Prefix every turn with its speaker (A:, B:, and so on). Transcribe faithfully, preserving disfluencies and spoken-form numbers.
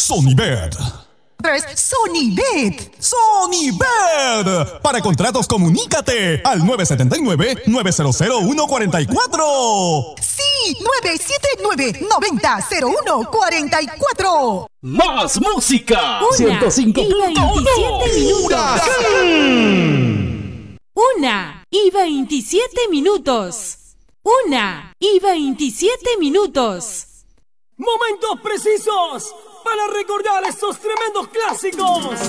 A: Sonibet.
B: Es Sonibet.
A: Sonibet. Para contratos, comunícate al nueve siete nueve, nueve cero cero, uno cuatro cuatro.
B: Sí, nueve siete nueve, nueve cero cero uno cuatro cuatro.
C: Más música.
D: Una
C: ciento cinco punto uno.
D: Una y veintisiete minutos. Una y veintisiete minutos.
E: Momentos precisos para recordar estos tremendos clásicos.